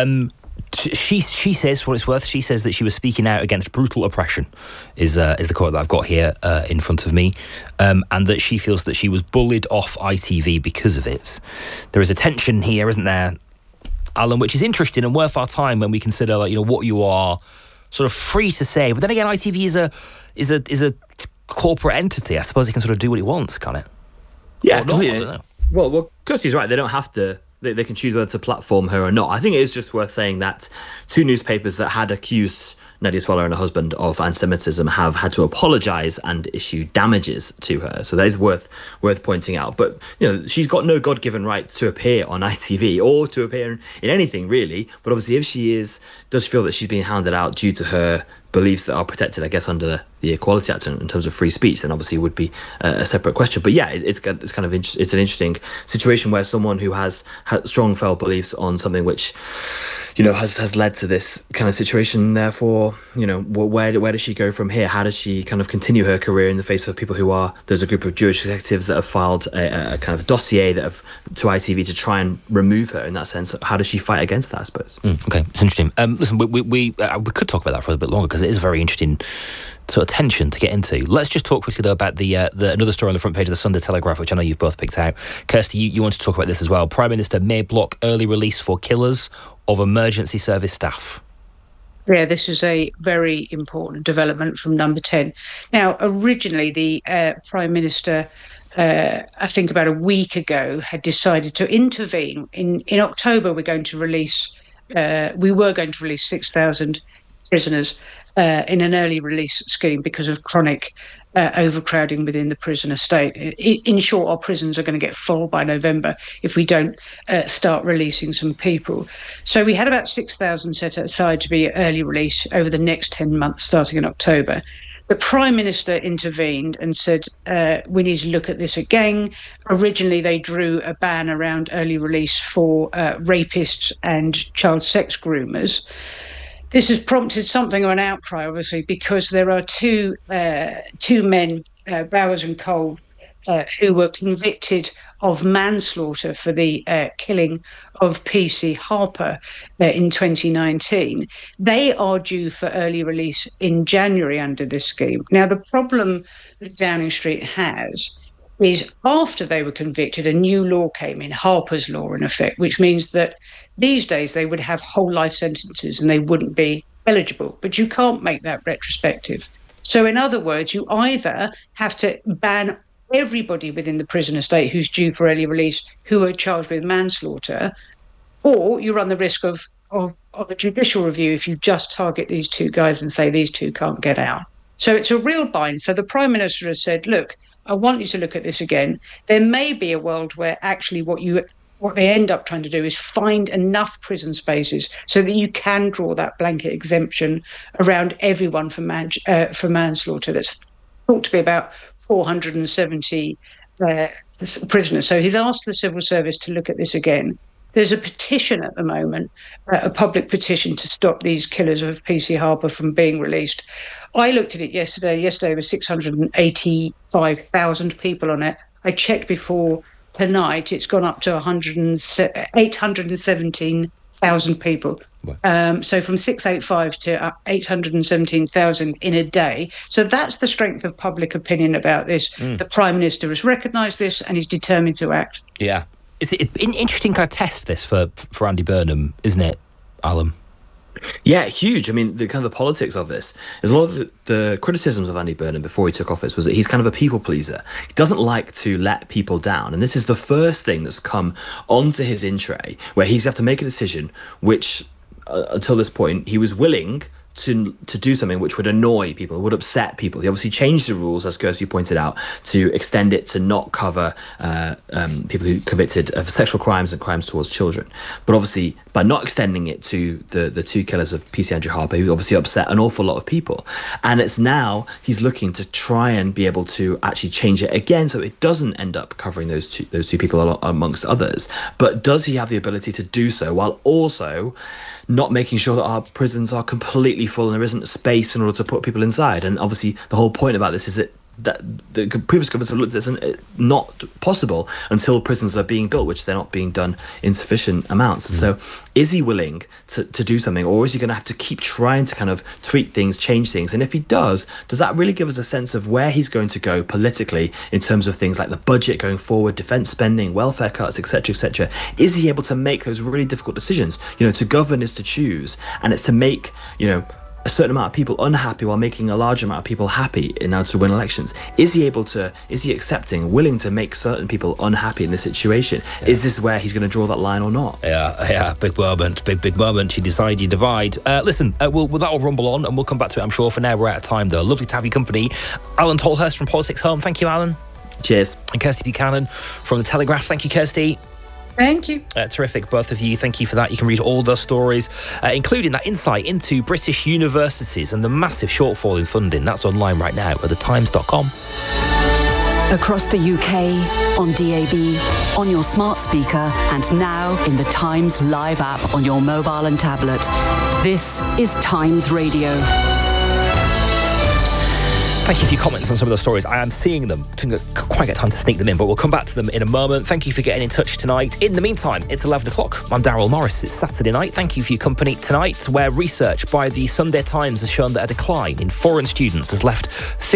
She says, for what it's worth, she says that she was speaking out against brutal oppression, is the quote that I've got here in front of me, and that she feels that she was bullied off ITV because of it. There is a tension here, isn't there, Alan, which is interesting and worth our time when we consider, like, you know, what you are sort of free to say. But then again, ITV is a corporate entity. I suppose it can sort of do what it wants, can't it? Yeah, I don't know. Well, Kirsty's right. They don't have to. They can choose whether to platform her or not. I think it is just worth saying that two newspapers that had accused Nadia Swallow and her husband of anti-Semitism have had to apologise and issue damages to her. So that is worth pointing out. But, you know, she's got no God-given right to appear on ITV or to appear in anything, really. But obviously, if she does feel that she's being hounded out due to her beliefs that are protected, I guess, under the Equality Act in terms of free speech, then obviously it would be a separate question. But yeah, it's an interesting situation where someone who has strong felt beliefs on something which, you know, has led to this kind of situation. Therefore, you know, where does she go from here? How does she kind of continue her career in the face of people there's a group of Jewish executives that have filed a kind of dossier to ITV to try and remove her in that sense. How does she fight against that, I suppose? Okay, it's interesting. Listen, we could talk about that for a bit longer because it is a very interesting sort of tension to get into. Let's just talk quickly though about the another story on the front page of the Sunday Telegraph, which I know you've both picked out. Kirsty, you want to talk about this as well. Prime Minister may block early release for killers of emergency service staff. Yeah, this is a very important development from Number 10. Now, originally the Prime Minister, I think about a week ago, had decided to intervene. In October, we were going to release 6,000 prisoners in an early release scheme because of chronic overcrowding within the prison estate. In short, our prisons are going to get full by November if we don't start releasing some people. So we had about 6,000 set aside to be early release over the next 10 months, starting in October. The Prime Minister intervened and said, we need to look at this again. Originally, they drew a ban around early release for rapists and child sex groomers. This has prompted something of an outcry, obviously, because there are two men, Bowers and Cole, who were convicted of manslaughter for the killing of PC Harper in 2019. They are due for early release in January under this scheme. Now, the problem that Downing Street has is after they were convicted, a new law came in, Harper's Law in effect, which means that these days they would have whole life sentences and they wouldn't be eligible. But you can't make that retrospective. So in other words, you either have to ban everybody within the prison estate who's due for early release who are charged with manslaughter, or you run the risk of a judicial review if you just target these two guys and say these two can't get out. So it's a real bind. So the Prime Minister has said, look, I want you to look at this again. There may be a world where actually what you what they end up trying to do is find enough prison spaces so that you can draw that blanket exemption around everyone for manslaughter. That's thought to be about 470 prisoners. So he's asked the civil service to look at this again. There's a petition at the moment, a public petition to stop these killers of PC Harper from being released. I looked at it yesterday. Yesterday there were 685,000 people on it. I checked before tonight, it's gone up to 817,000 people. So from 685 to 817,000 in a day. So that's the strength of public opinion about this. The Prime Minister has recognised this and is determined to act. Yeah. It's an interesting kind of test, this, for Andy Burnham, isn't it, Alan? Yeah, huge. I mean, the kind of the politics of this is a lot of the criticisms of Andy Burnham before he took office was that he's kind of a people pleaser. He doesn't like to let people down. And this is the first thing that's come onto his in tray where he's have to make a decision which, until this point, he was willing to do something which would annoy people, would upset people. He obviously changed the rules, as Kirsty pointed out, to extend it to not cover people who convicted of sexual crimes and crimes towards children. But obviously, by not extending it to the two killers of PC Andrew Harper, he obviously upset an awful lot of people. And it's now he's looking to try and be able to actually change it again so it doesn't end up covering those two people amongst others. But does he have the ability to do so while also not making sure that our prisons are completely full and there isn't space in order to put people inside? And obviously the whole point about this is that the previous governments have looked at this not possible until prisons are being built, which they're not being done in sufficient amounts. So is he willing to do something, or is he going to have to keep trying to kind of tweak things, change things? And if he does that really give us a sense of where he's going to go politically in terms of things like the budget going forward, defence spending, welfare cuts, etc., etc.? Is he able to make those really difficult decisions? To govern is to choose, and it's to make, a certain amount of people unhappy while making a large amount of people happy in order to win elections. Is he accepting, willing to make certain people unhappy in this situation? Yeah. Is this where he's going to draw that line or not? Yeah, big moment. You decide, you divide. Listen, that'll rumble on and we'll come back to it, I'm sure. For now, we're out of time, though. Lovely to have your company. Alan Tolhurst from Politics Home. Thank you, Alan. Cheers. And Kirsty Buchanan from The Telegraph. Thank you, Kirsty. Thank you. Terrific, both of you. Thank you for that. You can read all those stories, including that insight into British universities and the massive shortfall in funding. That's online right now at thetimes.com. Across the UK, on DAB, on your smart speaker, and now in the Times Live app on your mobile and tablet. This is Times Radio. Thank you for your comments on some of those stories. I am seeing them. Didn't quite get time to sneak them in, but we'll come back to them in a moment. Thank you for getting in touch tonight. In the meantime, it's 11 o'clock. I'm Daryl Morris. It's Saturday night. Thank you for your company tonight, where research by the Sunday Times has shown that a decline in foreign students has left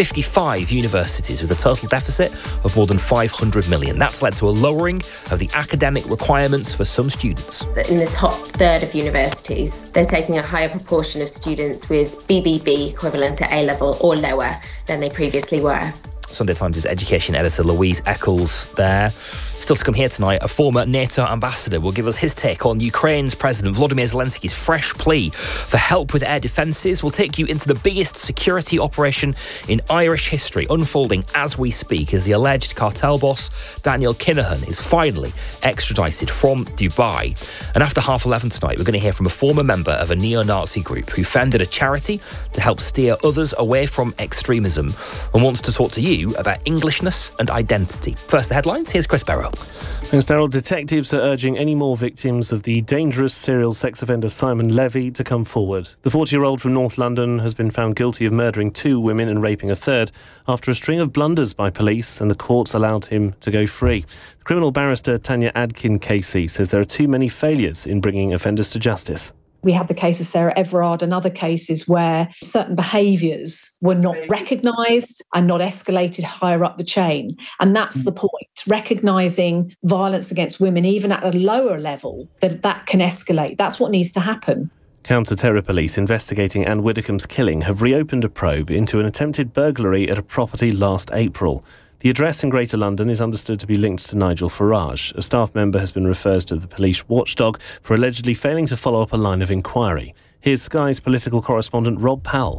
55 universities with a total deficit of more than 500 million. That's led to a lowering of the academic requirements for some students. In the top third of universities, they're taking a higher proportion of students with BBB equivalent to A-level or lower than they previously were. Sunday Times' education editor Louise Eccles there. Still to come here tonight, a former NATO ambassador will give us his take on Ukraine's President Volodymyr Zelensky's fresh plea for help with air defences. We'll take you into the biggest security operation in Irish history, unfolding as we speak, as the alleged cartel boss Daniel Kinahan is finally extradited from Dubai. And after 11:30 tonight, we're going to hear from a former member of a neo-Nazi group who founded a charity to help steer others away from extremism and wants to talk to you about Englishness and identity. First, the headlines. Here's Chris Barrow. Thanks, Daryl. Detectives are urging any more victims of the dangerous serial sex offender Simon Levy to come forward. The 40-year-old from North London has been found guilty of murdering 2 women and raping a third after a string of blunders by police, and the courts allowed him to go free. Criminal barrister Tanya Adkin-Casey says there are too many failures in bringing offenders to justice. We had the case of Sarah Everard and other cases where certain behaviours were not recognised and not escalated higher up the chain. And that's the point, recognising violence against women, even at a lower level, that can escalate. That's what needs to happen. Counter-terror police investigating Anne Widdecombe's killing have reopened a probe into an attempted burglary at a property last April. The address in Greater London is understood to be linked to Nigel Farage. A staff member has been referred to the police watchdog for allegedly failing to follow up a line of inquiry. Here's Sky's political correspondent Rob Powell.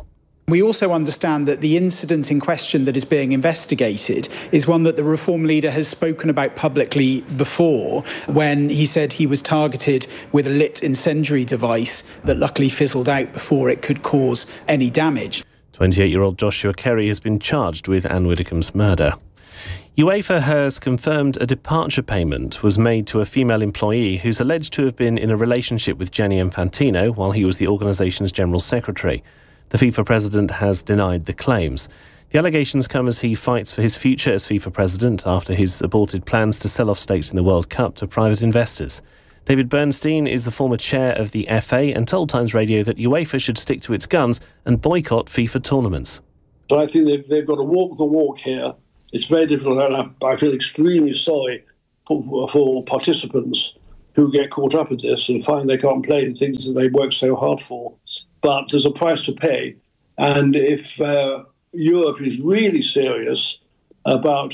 We also understand that the incident in question that is being investigated is one that the Reform leader has spoken about publicly before, when he said he was targeted with a lit incendiary device that luckily fizzled out before it could cause any damage. 28-year-old Joshua Kerry has been charged with Anne Widdecombe's murder. UEFA has confirmed a departure payment was made to a female employee who's alleged to have been in a relationship with Gianni Infantino while he was the organisation's general secretary. The FIFA president has denied the claims. The allegations come as he fights for his future as FIFA president after his aborted plans to sell off stakes in the World Cup to private investors. David Bernstein is the former chair of the FA and told Times Radio that UEFA should stick to its guns and boycott FIFA tournaments. So I think they've got to walk the walk here. It's very difficult, and I feel extremely sorry for participants who get caught up in this and find they can't play in things that they work so hard for. But there's a price to pay. And if Europe is really serious about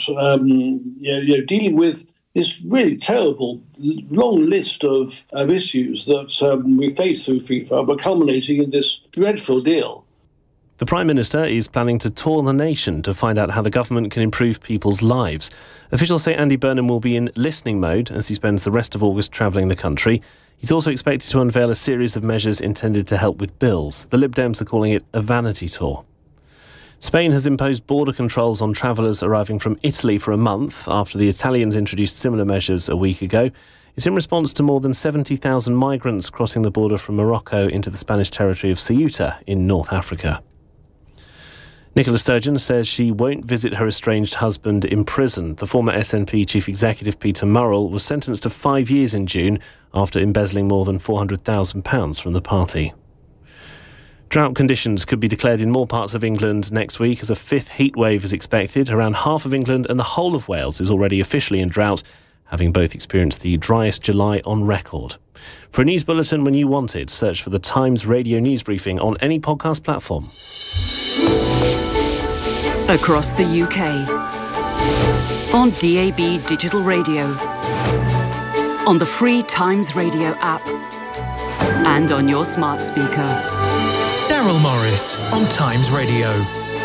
dealing with this really terrible, long list of issues that we face through FIFA, but culminating in this dreadful deal. The Prime Minister is planning to tour the nation to find out how the government can improve people's lives. Officials say Andy Burnham will be in listening mode as he spends the rest of August travelling the country. He's also expected to unveil a series of measures intended to help with bills. The Lib Dems are calling it a vanity tour. Spain has imposed border controls on travellers arriving from Italy for a month after the Italians introduced similar measures a week ago. It's in response to more than 70,000 migrants crossing the border from Morocco into the Spanish territory of Ceuta in North Africa. Nicola Sturgeon says she won't visit her estranged husband in prison. The former SNP chief executive Peter Murrell was sentenced to 5 years in June after embezzling more than £400,000 from the party. Drought conditions could be declared in more parts of England next week as a fifth heatwave is expected. Around half of England and the whole of Wales is already officially in drought, having both experienced the driest July on record. For a news bulletin when you want it, search for the Times Radio News Briefing on any podcast platform. Across the UK. On DAB Digital Radio. On the free Times Radio app. And on your smart speaker. Daryl Morris on Times Radio.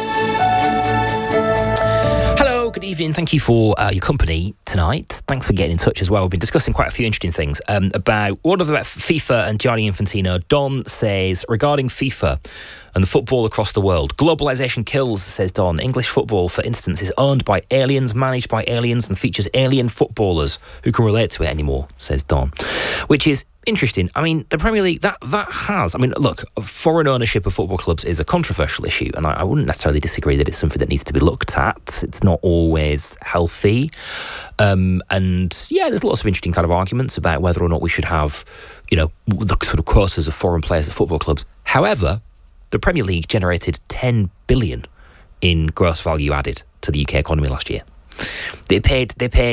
Hello, good evening. Thank you for your company tonight. Thanks for getting in touch as well. We've been discussing quite a few interesting things about FIFA and Gianni Infantino. Don says, regarding FIFA and the football across the world, globalisation kills, says Don. English football, for instance, is owned by aliens, managed by aliens, and features alien footballers who can relate to it anymore, says Don. Which is interesting. I mean, the Premier League, that has... I mean, look, foreign ownership of football clubs is a controversial issue, and I wouldn't necessarily disagree that it's something that needs to be looked at. It's not always healthy. And, yeah, there's lots of interesting kind of arguments about whether or not we should have, the sort of quotas of foreign players at football clubs. However, the Premier League generated 10 billion in gross value added to the UK economy last year. They paid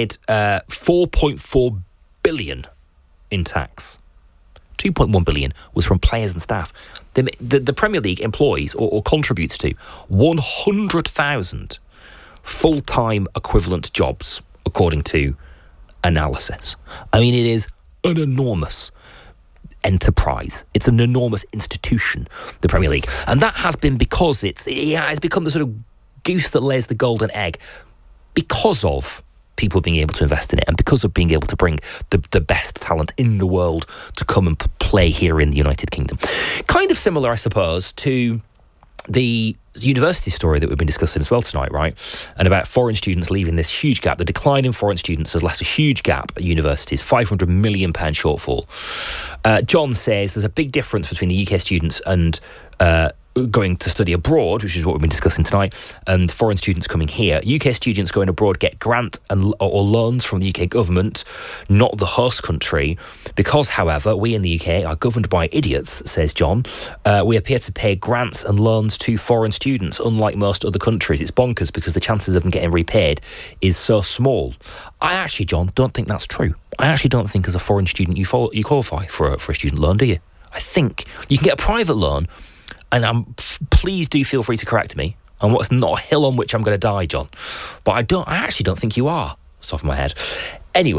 4.4 billion in tax. 2.1 billion was from players and staff. The Premier League employs or contributes to 100,000 full-time equivalent jobs, according to analysis. I mean, it is an enormous enterprise. It's an enormous institution, the Premier League. And that has been because it's become the sort of goose that lays the golden egg because of people being able to invest in it and because of being able to bring the best talent in the world to come and play here in the United Kingdom. Kind of similar, I suppose, to the university story that we've been discussing as well tonight, right? And about foreign students leaving this huge gap. The decline in foreign students has left a huge gap at universities, £500 million shortfall. John says there's a big difference between the UK students and going to study abroad, which is what we've been discussing tonight, and foreign students coming here. UK students going abroad get grant or loans from the UK government, not the host country. Because, however, we in the UK are governed by idiots, says John, we appear to pay grants and loans to foreign students, unlike most other countries. It's bonkers because the chances of them getting repaid is so small. I actually, John, don't think that's true. I actually don't think as a foreign student you qualify for a student loan, do you? I think you can get a private loan, and please do feel free to correct me on what's not a hill on which I'm going to die, John. But I actually don't think you are, off the top of my head. Anyway,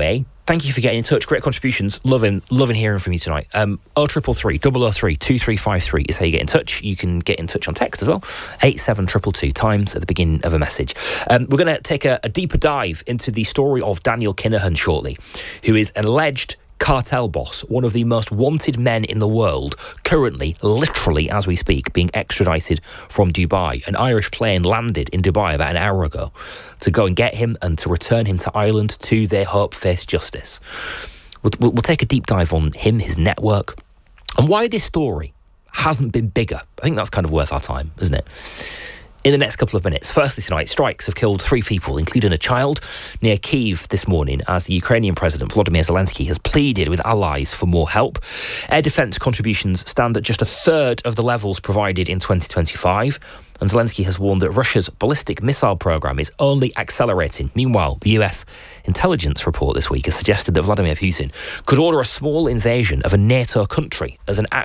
thank you for getting in touch. Great contributions. Loving hearing from you tonight. 0333 003 2353 is how you get in touch. You can get in touch on text as well. 87222 times at the beginning of a message. We're going to take a deeper dive into the story of Daniel Kinahan shortly, who is an alleged cartel boss, one of the most wanted men in the world, currently, literally as we speak, being extradited from Dubai. An Irish plane landed in Dubai about an hour ago to go and get him and to return him to Ireland to, they hope, face justice. We'll take a deep dive on him, his network, and why this story hasn't been bigger. I think that's kind of worth our time, isn't it? In the next couple of minutes. Firstly tonight, strikes have killed 3 people, including a child, near Kyiv this morning as the Ukrainian President Volodymyr Zelensky has pleaded with allies for more help. Air defence contributions stand at just a third of the levels provided in 2025, and Zelensky has warned that Russia's ballistic missile programme is only accelerating. Meanwhile, the US intelligence report this week has suggested that Vladimir Putin could order a small invasion of a NATO country as an act